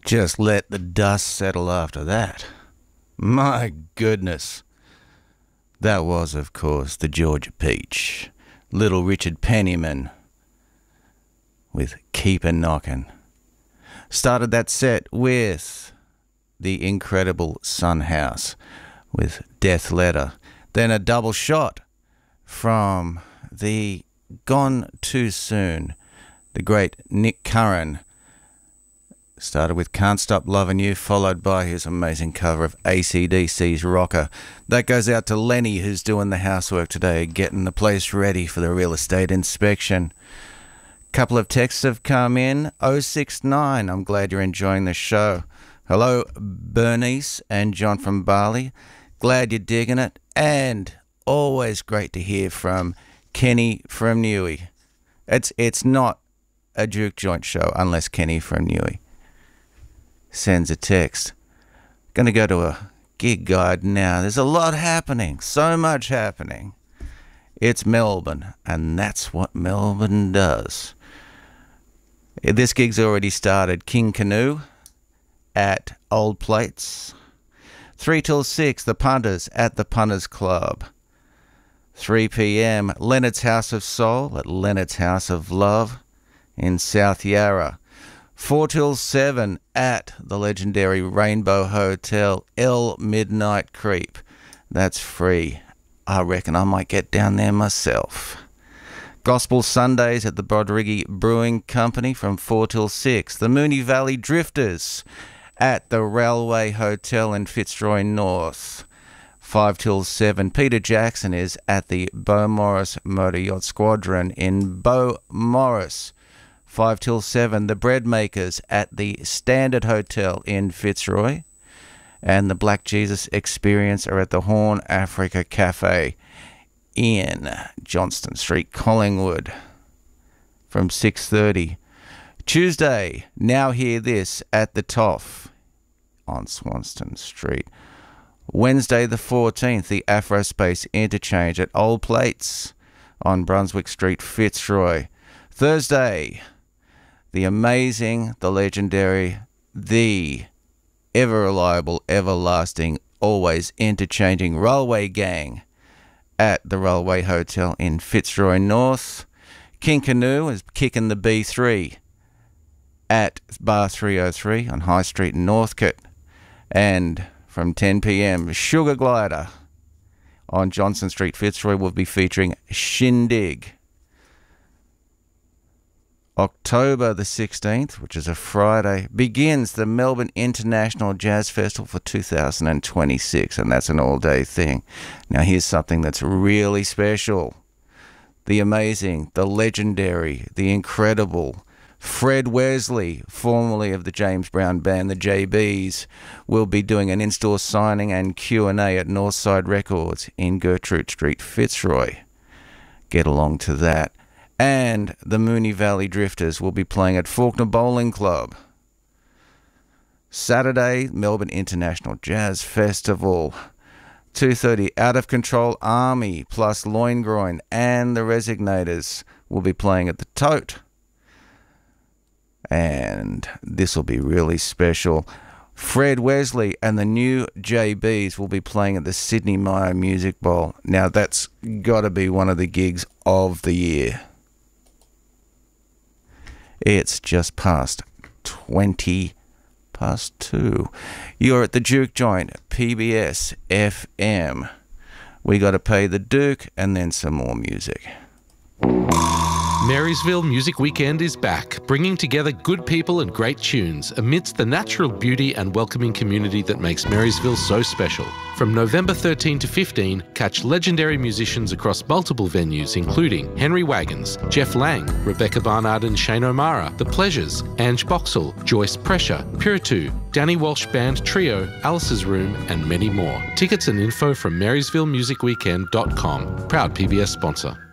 Just let the dust settle after that. My goodness. That was, of course, the Georgia Peach. Little Richard Penniman with Keep a Knockin'. Started that set with the incredible Son House with Death Letter. Then a double shot from the Gone Too Soon, the great Nick Curran. Started with Can't Stop Loving You, followed by his amazing cover of AC/DC's Rocker. That goes out to Lenny, who's doing the housework today, getting the place ready for the real estate inspection. Couple of texts have come in. 069, I'm glad you're enjoying the show. Hello, Bernice and John from Bali. Glad you're digging it. And always great to hear from Kenny from Newey. It's not a Juke Joint show unless Kenny from Newey sends a text. Gonna go to a gig guide now. There's a lot happening, so much happening. It's Melbourne, and that's what Melbourne does. This gig's already started. King Canoe at Old Plates. 3 till 6, the Punters at the Punters Club. 3 p.m, Leonard's House of Soul at Leonard's House of Love in South Yarra. 4 till 7 at the legendary Rainbow Hotel, El Midnight Creep. That's free. I reckon I might get down there myself. Gospel Sundays at the Brodriggy Brewing Company from 4 till 6. The Moonee Valley Drifters at the Railway Hotel in Fitzroy North. 5 till 7. Peter Jackson is at the Beaumaris Motor Yacht Squadron in Beaumaris. 5 till 7, the Bread Makers at the Standard Hotel in Fitzroy. And the Black Jesus Experience are at the Horn Africa Cafe in Johnston Street, Collingwood, from 6:30. Tuesday, Now Hear This at the Toff on Swanston Street. Wednesday the 14th, the Afrospace Interchange at Old Plates on Brunswick Street, Fitzroy. Thursday, the amazing, the legendary, the ever-reliable, everlasting, always interchanging Railway Gang at the Railway Hotel in Fitzroy North. King Canoe is kicking the B3 at Bar 303 on High Street in Northcote. And from 10 p.m, Sugar Glider on Johnson Street, Fitzroy will be featuring Shindig. October the 16th, which is a Friday, begins the Melbourne International Jazz Festival for 2026, and that's an all-day thing. Now here's something that's really special. The amazing, the legendary, the incredible Fred Wesley, formerly of the James Brown Band, the JBs, will be doing an in-store signing and Q&A at Northside Records in Gertrude Street, Fitzroy. Get along to that. And the Moonee Valley Drifters will be playing at Faulkner Bowling Club. Saturday, Melbourne International Jazz Festival. 2:30, Out of Control Army plus Loingroin and the Resignators will be playing at the Tote. And this will be really special. Fred Wesley and the new JBs will be playing at the Sydney Myer Music Bowl. Now that's got to be one of the gigs of the year. It's just past 20 past 2. You're at the Juke Joint, PBS FM. We got to pay the Duke and then some more music. Marysville Music Weekend is back, bringing together good people and great tunes amidst the natural beauty and welcoming community that makes Marysville so special. From November 13 to 15, catch legendary musicians across multiple venues including Henry Wagons, Jeff Lang, Rebecca Barnard and Shane O'Mara, The Pleasures, Ange Boxall, Joyce Pressure, Piritu, Danny Walsh Band Trio, Alice's Room and many more. Tickets and info from marysvillemusicweekend.com. Proud PBS sponsor.